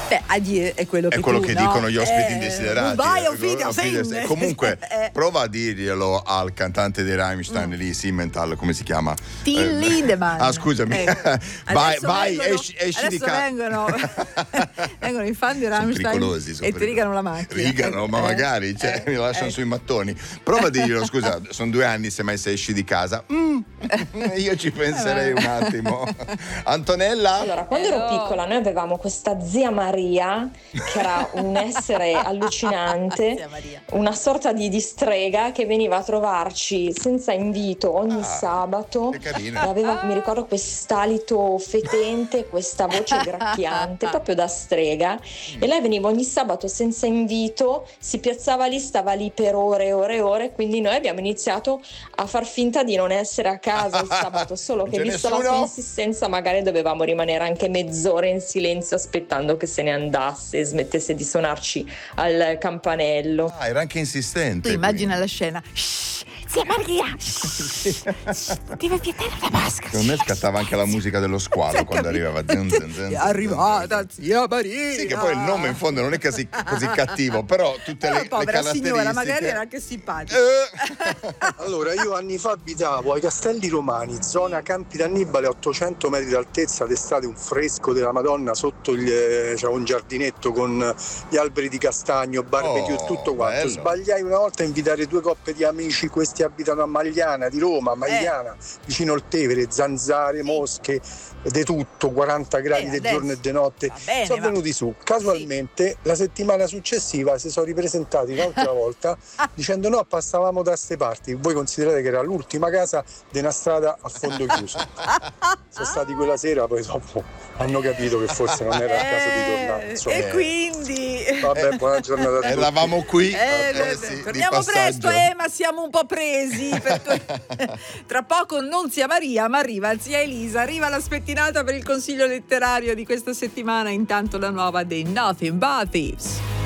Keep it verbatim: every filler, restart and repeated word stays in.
Beh, addio è quello che è quello tu, che no? dicono gli ospiti eh, indesiderati. Vai, oh, figlio, sì. Comunque, eh. prova a dirglielo al cantante dei Rammstein mm. lì, Simmenthal, come si chiama? Till eh, Lindemann. Ah, scusami. Eh. vai, vai, vengono, esci, esci di casa. Vengono, vengono i fan di Rammstein e ti rigano la macchina. Rigano, ma eh, magari cioè, eh, mi lasciano eh. sui mattoni. Prova a dirglielo, scusa, sono due anni se mai se esci di casa. Mm. Io ci penserei un attimo. Antonella? Allora, quando ero piccola noi avevamo questa zia Maria che era un essere allucinante, una sorta di, di strega che veniva a trovarci senza invito ogni ah, sabato. Aveva, mi ricordo, quest'alito fetente, questa voce gracchiante, proprio da strega. Mm. E lei veniva ogni sabato senza invito, si piazzava lì, stava lì per ore e ore e ore, quindi noi abbiamo iniziato a far finta di non essere a casa il sabato, solo che vista la sua insistenza magari dovevamo rimanere anche mezz'ora in silenzio aspettando che se ne andasse e smettesse di suonarci al campanello. Ah, era anche insistente. Tu immagina la scena. Shh, zia Maria, shh, deve vietare la maschera. Secondo me scattava anche la musica dello squalo quando arrivava. Zin, zin, zin, è arrivata zia Maria. Sì, che poi il nome in fondo non è così, così cattivo, però tutte le, povera le caratteristiche. signora, magari era anche simpatica. Eh. Allora, io anni fa abitavo ai Castelli Romani, zona Campi d'Annibale, a ottocento metri d'altezza, d'estate un fresco della Madonna, sotto il, c'era un giardinetto con gli alberi di castagno, barbecue, oh, tutto quanto. Bello. Sbagliai una volta a invitare due coppie di amici, questi abitano a Magliana di Roma, Magliana, eh. vicino al Tevere, zanzare, mosche, di tutto, quaranta gradi di giorno e di notte. Bene, sono venuti ma... su. Casualmente, sì. La settimana successiva si sono ripresentati un'altra volta dicendo no, passavamo da ste parti. Voi considerate che era l'ultima casa di una strada a fondo chiuso. Sono stati quella sera, poi dopo hanno capito che forse non era il caso di tornare. Insomma. E quindi... Vabbè, buona giornata a tutti. Eravamo qui. Eh, eh, sì, torniamo presto, eh, ma siamo un po' presi. Per... Tra poco non zia Maria, ma arriva zia Elisa, arriva la spettinata per il consiglio letterario di questa settimana. Intanto la nuova dei Nothing But Thieves.